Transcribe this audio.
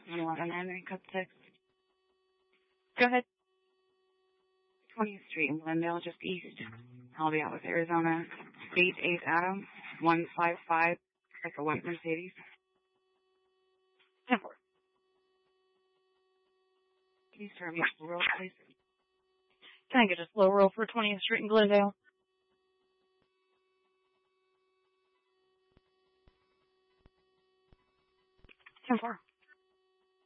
11 cut 6. Go ahead. 20th Street in Glendale, just east. I'll be out with Arizona. 8 Adam, 155, like a white Mercedes. 10-4. Can you start me up the roll, please? Can I get a slow roll for 20th Street in Glendale? 10-4.